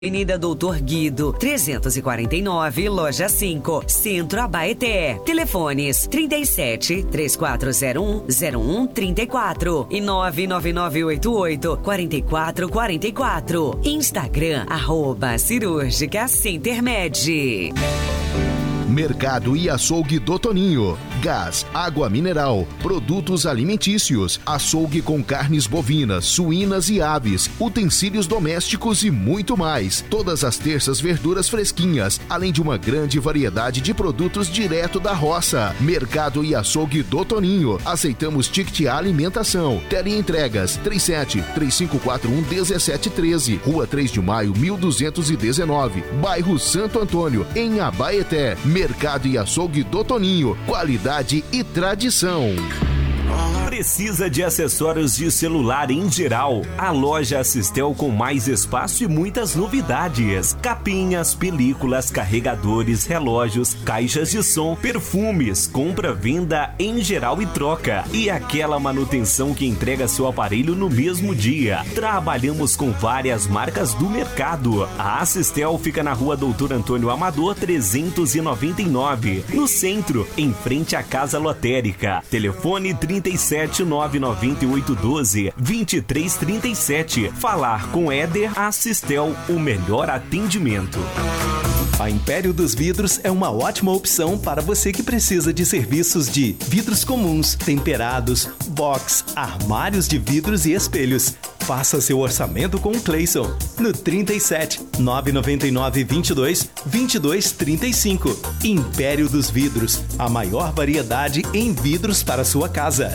Avenida Doutor Guido, 349, Loja 5, Centro Abaeté. Telefones 37 3401 0134 e 99988 4444. Instagram, @Cirúrgica Centermed. Mercado e Açougue do Toninho. Gás, água mineral, produtos alimentícios, açougue com carnes bovinas, suínas e aves, utensílios domésticos e muito mais. Todas as terças verduras fresquinhas, além de uma grande variedade de produtos direto da roça. Mercado e Açougue do Toninho. Aceitamos ticket alimentação. Teleentregas 37 3541 1713. Rua 3 de Maio 1219. Bairro Santo Antônio, em Abaeté. Mercado e Açougue do Toninho. Qualidade e tradição. Precisa de acessórios de celular em geral? A loja Assistel com mais espaço e muitas novidades. Capinhas, películas, carregadores, relógios, caixas de som, perfumes, compra, venda em geral e troca. E aquela manutenção que entrega seu aparelho no mesmo dia. Trabalhamos com várias marcas do mercado. A Assistel fica na Rua Doutor Antônio Amador 399, no centro, em frente à Casa Lotérica. Telefone 37 99812 2337. Falar com Éder Assistel, o melhor atendimento. A Império dos Vidros é uma ótima opção para você que precisa de serviços de vidros comuns, temperados, box, armários de vidros e espelhos. Faça seu orçamento com o Cleison no 37 999 22 22 35. Império dos Vidros, a maior variedade em vidros para sua casa.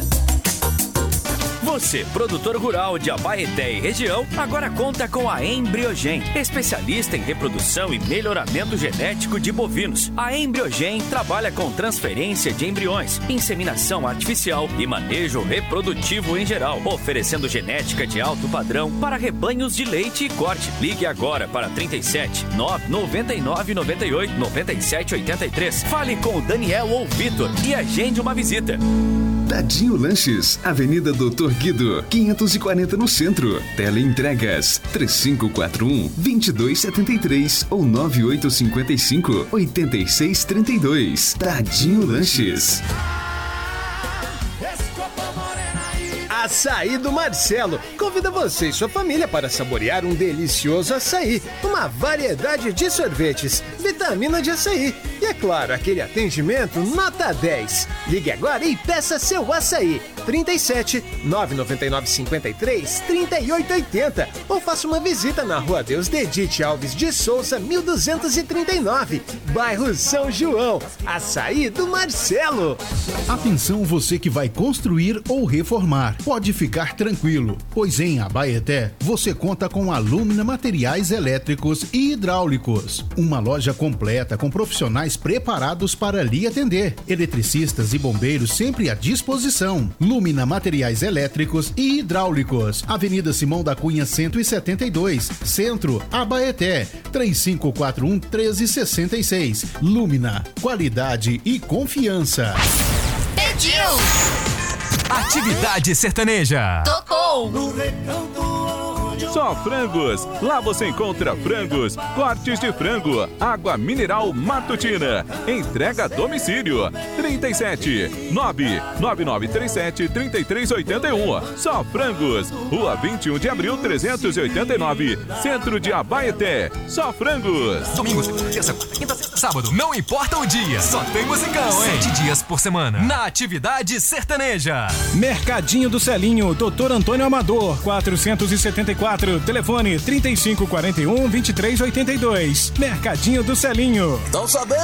Você, produtor rural de Abaeté e região, agora conta com a Embriogen, especialista em reprodução e melhoramento genético de bovinos. A Embriogen trabalha com transferência de embriões, inseminação artificial e manejo reprodutivo em geral, oferecendo genética de alto padrão para rebanhos de leite e corte. Ligue agora para 37 999 98 97 83. Fale com o Daniel ou Vitor e agende uma visita. Tadinho Lanches, Avenida Doutor Guido, 540 no centro. Teleentregas 3541 2273 ou 9855 8632. Tadinho Lanches. Açaí do Marcelo convida você e sua família para saborear um delicioso açaí, uma variedade de sorvetes, vitamina de açaí e, é claro, aquele atendimento nota 10. Ligue agora e peça seu açaí. 37 999 53 3880 ou faça uma visita na Rua Deus Dedite Alves de Souza 1239, bairro São João. Açaí do Marcelo. Atenção, você que vai construir ou reformar. Pode ficar tranquilo, pois em Abaeté você conta com a Lumina Materiais Elétricos e Hidráulicos. Uma loja completa com profissionais preparados para lhe atender. Eletricistas e bombeiros sempre à disposição. Lumina Materiais Elétricos e Hidráulicos. Avenida Simão da Cunha 172, Centro, Abaeté. 3541 1366. Lumina, qualidade e confiança. Pediu! Atividade sertaneja. Tocou! Só Frangos. Lá você encontra frangos, cortes de frango, água mineral Matutina. Entrega a domicílio. 37 99937 3381. Só Frangos. Rua 21 de abril 389. Centro de Abaeté. Só Frangos. Domingos, terça, quinta, sexta, sábado. Não importa o dia. Só tem musicão, hein? 7 dias por semana. Na Atividade Sertaneja. Mercadinho do Celinho, Doutor Antônio Amador, 474. Telefone 3541 2382. Mercadinho do Celinho. Estão sabendo?